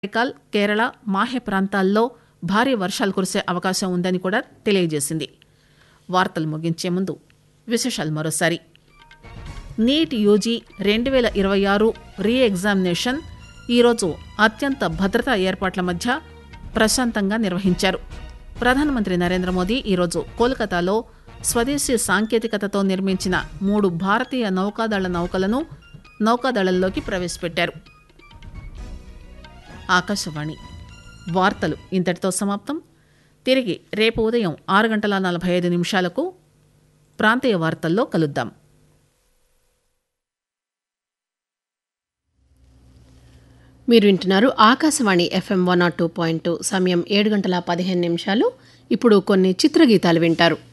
కరైకాల్, కేరళ, మాహే ప్రాంతాల్లో భారీ వర్షాలు కురిసే అవకాశం ఉందని కూడా తెలియజేసింది. వార్తలు ముగించే ముందు విశేషాలు మరోసారి. నీట్ యూజీ 2026 రీ ఎగ్జామినేషన్ ఈరోజు అత్యంత భద్రతా ఏర్పాట్ల మధ్య ప్రశాంతంగా నిర్వహించారు. ప్రధానమంత్రి నరేంద్ర మోదీ ఈరోజు కోల్కతాలో స్వదేశీ సాంకేతికతతో నిర్మించిన 3 భారతీయ నౌకాదళ నౌకలను నౌకాదళంలోకి ప్రవేశపెట్టారు. ఆకాశవాణి వార్తలు ఇంతటితో సమాప్తం. తిరిగి రేపు ఉదయం 6:45 ప్రాంతీయ వార్తల్లో కలుద్దాం. మీరు వింటున్నారు ఆకాశవాణి FM 102.2. సమయం 7:15. ఇప్పుడు కొన్ని చిత్రగీతాలు వింటారు.